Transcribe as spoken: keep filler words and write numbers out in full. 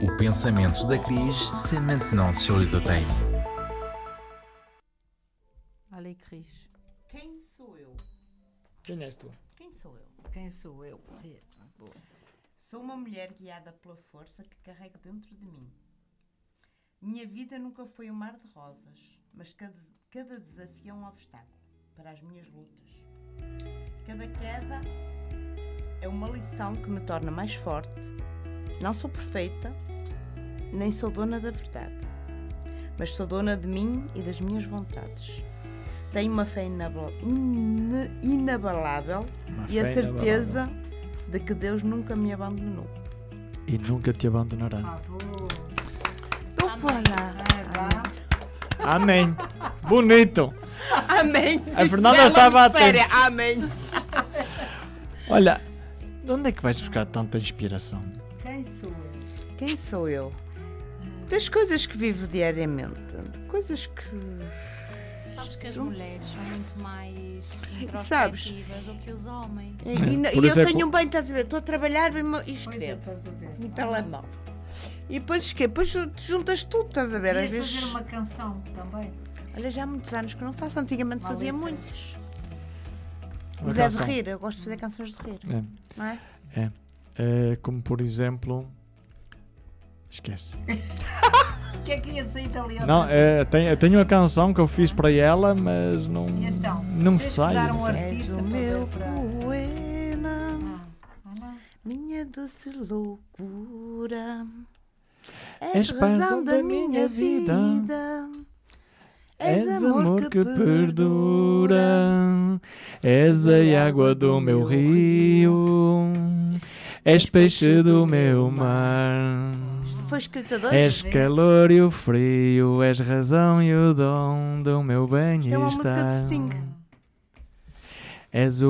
O pensamento da Cris c'est maintenant sur les oteimes. Olha, Cris. Quem sou eu? Quem és tu? Quem sou eu? Quem sou eu? Boa. Sou uma mulher guiada pela força que carrego dentro de mim. Minha vida nunca foi um mar de rosas, mas cada, cada desafio é um obstáculo para as minhas lutas. Cada queda é uma lição que me torna mais forte. Não sou perfeita, nem sou dona da verdade, mas sou dona de mim e das minhas vontades. Tenho uma fé inabal- in- inabalável Uma e a fé certeza de que Deus nunca me abandonou. E nunca te abandonará. Ah, boa. Opa lá! Amém. Bonito. Amém! A Fernanda Ela estava muito atenta. séria. Amém! Olha, de onde é que vais buscar tanta inspiração? Quem sou eu? Quem sou eu? Das coisas que vivo diariamente, de coisas que... Sabes que as mulheres são muito mais Sabes? introspectivas do que os homens. E, e, por e isso eu é tenho que- um bem, estás a ver? Estou a trabalhar e Pois é, escrevo estás a ver. no telemóvel. E depois que Depois juntas tudo, estás a ver? Às Querias vezes... fazer uma canção também? Olha, já há muitos anos que eu não faço, antigamente Vale fazia a pena. muitas. Uma Mas é de canção. rir, eu gosto de fazer canções de rir, É, não é? é, como por exemplo. Esquece. O que é que ia sair dali outra Não, vez? é, tenho, eu tenho uma canção que eu fiz para ela, mas não. E então? Não Tens que sai. dar um não sei. ar- És Artista o para meu ver para- poema, Ah, olha. minha doce loucura. És razão da minha vida. És amor que perdura, és a água do meu rio, és peixe do meu mar, Isto foi escrita dois? és calor e o frio, és razão e o dom do meu Isto é uma música de bem-estar. Sting. És o